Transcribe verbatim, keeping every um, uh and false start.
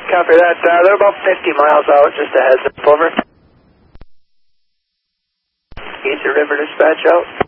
Copy that. Uh, they're about fifty miles out, just a heads up. Over. Eastern River dispatch out.